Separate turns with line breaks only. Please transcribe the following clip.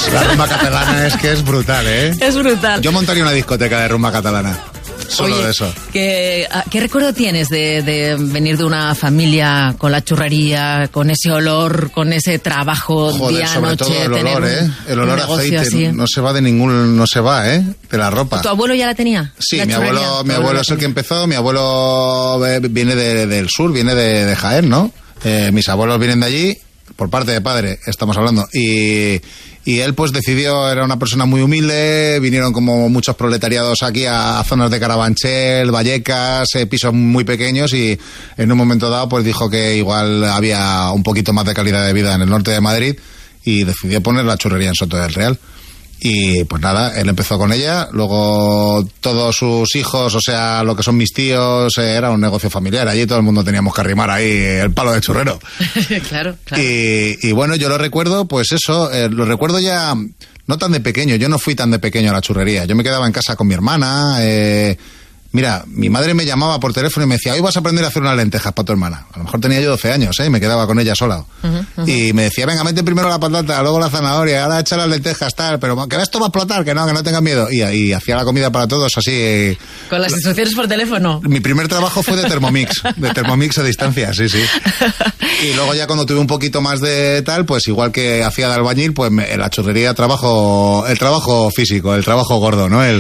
La rumba catalana es que es brutal, ¿eh?
Es brutal.
Yo montaría una discoteca de rumba catalana. Solo
Oye,
de eso.
¿Qué recuerdo tienes de venir de una familia con la churrería, con ese olor, con ese trabajo
Joder,
día,
sobre
noche?
todo el olor, El olor a aceite
así.
no se va de ningún... No se va, de la ropa.
¿Tu abuelo ya la tenía?
Sí,
¿La
mi
churrería?
abuelo es el que empezó. Mi abuelo viene del sur, viene de Jaén, ¿no? Mis abuelos vienen de allí, por parte de padre, estamos hablando. Y él pues decidió, era una persona muy humilde, vinieron como muchos proletariados aquí a zonas de Carabanchel, Vallecas, pisos muy pequeños, y en un momento dado pues dijo que igual había un poquito más de calidad de vida en el norte de Madrid y decidió poner la churrería en Soto del Real. Y pues nada, él empezó con ella, luego todos sus hijos, o sea, lo que son mis tíos, era un negocio familiar. Allí todo el mundo teníamos que arrimar ahí el palo de churrero.
Claro.
Y bueno, yo lo recuerdo, pues eso, lo recuerdo ya no tan de pequeño. Yo no fui tan de pequeño a la churrería. Yo me quedaba en casa con mi hermana. Mira, mi madre me llamaba por teléfono y me decía, hoy vas a aprender a hacer unas lentejas para tu hermana. A lo mejor tenía yo 12 años, y me quedaba con ella sola. Y me decía, venga, mete primero la patata, luego la zanahoria, ahora echa las lentejas, tal, pero que esto va a explotar, que no tengas miedo. Y hacía la comida para todos así.
Con las instrucciones por teléfono.
Mi primer trabajo fue de Thermomix a distancia, sí. Y luego ya cuando tuve un poquito más de tal, pues igual que hacía de albañil, pues en la churrería el trabajo físico, el trabajo gordo, ¿no? El